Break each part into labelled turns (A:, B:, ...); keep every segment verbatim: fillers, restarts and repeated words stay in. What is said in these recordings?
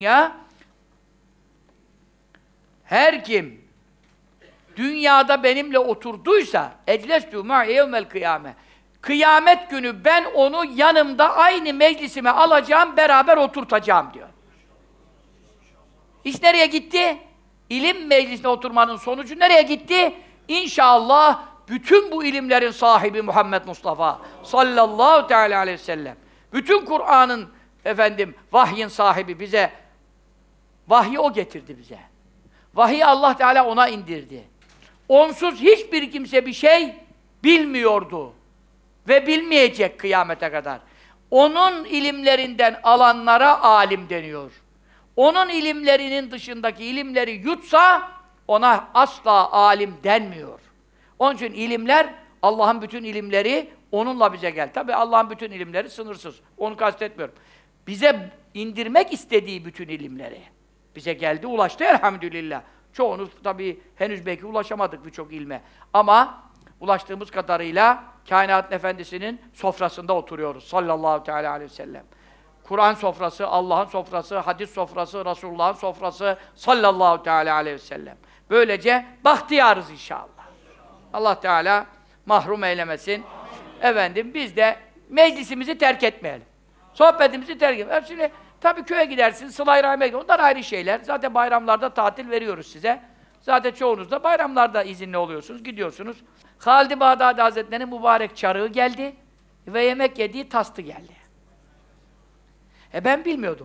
A: Ya her kim dünyada benimle oturduysa eclestu ma'i yevmel kıyame, kıyamet günü ben onu yanımda aynı meclisime alacağım, beraber oturtacağım diyor. İş nereye gitti? İlim meclisine oturmanın sonucu nereye gitti? İnşallah bütün bu ilimlerin sahibi Muhammed Mustafa sallallahu teala aleyhi ve sellem, bütün Kur'an'ın efendim vahyin sahibi, bize vahyi o getirdi bize. Vahyi Allah Teala ona indirdi. Onsuz hiçbir kimse bir şey bilmiyordu ve bilmeyecek kıyamete kadar. Onun ilimlerinden alanlara alim deniyor. Onun ilimlerinin dışındaki ilimleri yutsa ona asla alim denmiyor. Onun için ilimler, Allah'ın bütün ilimleri onunla bize gel. Tabii Allah'ın bütün ilimleri sınırsız. Onu kastetmiyorum. Bize indirmek istediği bütün ilimleri bize geldi, ulaştı elhamdülillah. Çoğunu tabii henüz belki ulaşamadık birçok ilme. Ama ulaştığımız kadarıyla kainatın efendisinin sofrasında oturuyoruz sallallahu teala aleyhi ve sellem. Kur'an sofrası, Allah'ın sofrası, hadis sofrası, Resulullah'ın sofrası sallallahu teala aleyhi ve sellem. Böylece bahtiyarız inşallah. Allah Teala mahrum eylemesin. Efendim biz de meclisimizi terk etmeyelim. Sohbetimizi terk etmeyelim. Şimdi tabii köye gidersin, sıla-i rahime gidiyorsun. Onlar ayrı şeyler. Zaten bayramlarda tatil veriyoruz size. Zaten çoğunuz da bayramlarda izinli oluyorsunuz, gidiyorsunuz. Halid-i Bağdadi Hazretleri'nin mübarek çarığı geldi ve yemek yediği tastı geldi. E ben bilmiyordum.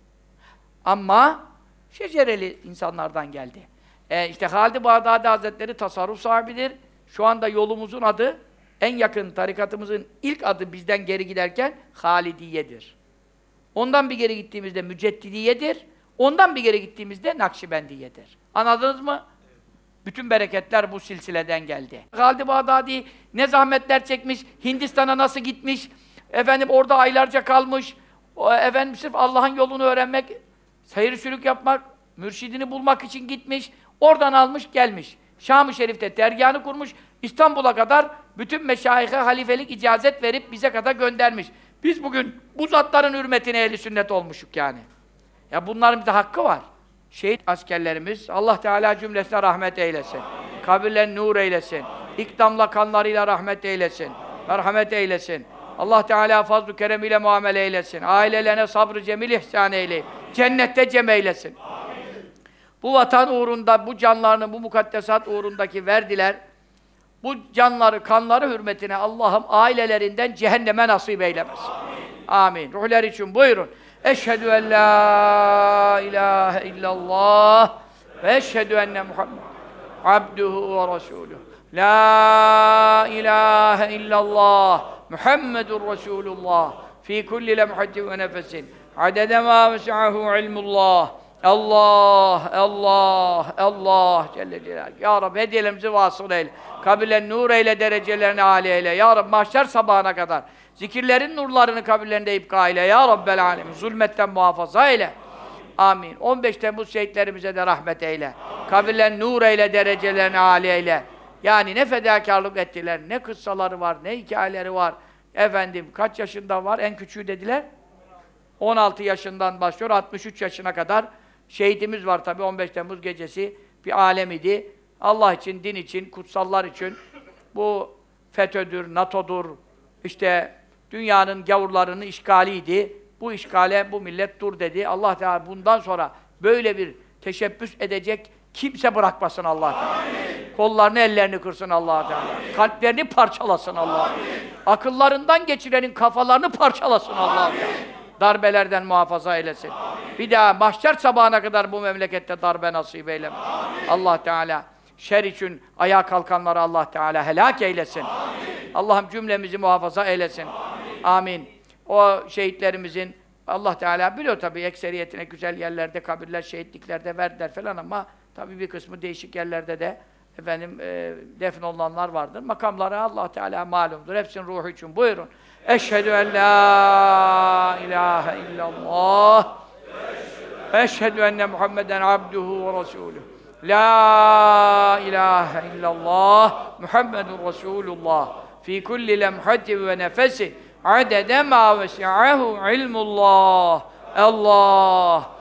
A: Ama şecereli insanlardan geldi. E işte Halid-i Bağdadi Hazretleri tasarruf sahibidir. Şu anda yolumuzun adı, en yakın tarikatımızın ilk adı bizden geri giderken Halidiye'dir. Ondan bir geri gittiğimizde Müceddidiye'dir. Ondan bir geri gittiğimizde Nakşibendiye'dir. Anladınız mı? Bütün bereketler bu silsileden geldi. Halid-i Bağdadi ne zahmetler çekmiş, Hindistan'a nasıl gitmiş, efendim orada aylarca kalmış, o, efendim sırf Allah'ın yolunu öğrenmek, seyir sülük yapmak, mürşidini bulmak için gitmiş, oradan almış gelmiş. Şam-ı Şerif'te dergâhını kurmuş, İstanbul'a kadar bütün meşayihe halifelik icazet verip bize kadar göndermiş. Biz bugün bu zatların hürmetine ehli sünnet olmuşuk yani. Ya bunların bir de hakkı var. Şehit askerlerimiz, Allah Teala cümlesine rahmet eylesin. Kabirlerini nur eylesin. İlk damla kanlarıyla rahmet eylesin. Merhamet eylesin. Allah Teala fazl-ı keremiyle muamele eylesin. Ailelerine sabrı cemil ihsan eyleyin. Cennette cem eylesin. Bu vatan uğrunda, bu canlarını, bu mukaddesat uğrundaki verdiler. Bu canları, kanları hürmetine Allah'ım ailelerinden cehenneme nasip eylemesin. Amin. Amin. Ruhlar için buyurun. Eşhedü en la ilahe illallah ve eşhedü enne Muhammed abduhu ve resuluhu. La ilahe illallah Muhammedur Resulullah fi kulli lemhatin ve nefesin adede ma vesi'ahu ilmullah. Allah, Allah, Allah Celle Celaluhu. Ya Rabbi hediyelerimizi vasıl eyle. Kabirlerini nur eyle, derecelerini âli eyle. Ya Rabbi mahşer sabahına kadar zikirlerin nurlarını kabirlerinde ipka eyle. Ya Rabbel âlemin. Zulmetten muhafaza eyle. Amin. on beş Temmuz şehitlerimize de rahmet eyle. Kabirlerini nur eyle, derecelerini âli eyle. Yani ne fedakarlık ettiler, ne kıssaları var, ne hikayeleri var. Efendim kaç yaşında var? En küçüğü dediler. on altı yaşından başlıyor, altmış üç yaşına kadar şehidimiz var tabii. on beş Temmuz gecesi bir alem idi. Allah için, din için, kutsallar için bu FETÖ'dür, NATO'dur, işte dünyanın gavurlarının işgaliydi. Bu işgale bu millet dur dedi. Allah Teala bundan sonra böyle bir teşebbüs edecek kimse bırakmasın Allah Teala. Kollarını, ellerini kırsın Allah Teala. Kalplerini parçalasın Allah. Akıllarından geçirenin kafalarını parçalasın Allah Teala. Darbelerden muhafaza eylesin. Amin. Bir daha mahşer sabahına kadar bu memlekette darbe nasip eylemesin. Allah Teala şer için ayağa kalkanları Allah Teala helak eylesin. Allah'ım cümlemizi muhafaza eylesin. Amin. Amin. O şehitlerimizin Allah Teala biliyor tabii ekseriyetine güzel yerlerde kabirler, şehitliklerde verdiler falan ama tabii bir kısmı değişik yerlerde de efendim e, defnolunanlar vardır. Makamları Allah Teala malumdur. Hepsinin ruhu için buyurun. Eşhedü en la ilahe illallah ve eşhedü enne Muhammeden abduhu ve resuluhu. La ilahe illallah Muhammedun Resulullah fi kulli lemhatin ve nefesin adede ma vesi'ahu ilmullah. Allah